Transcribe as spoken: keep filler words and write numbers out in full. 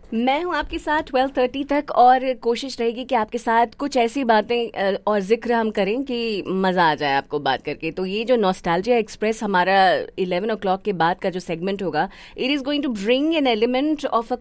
मैं हूं आपके साथ ट्वेल्व थर्टी तक, और कोशिश रहेगी कि आपके साथ कुछ ऐसी बातें अ, और जिक्र हम करें कि मज़ा आ जाए आपको बात करके। तो ये जो नॉस्टैल्जिया एक्सप्रेस हमारा इलेवन ओ क्लॉक के बाद का जो सेगमेंट होगा, it is going to bring an element of a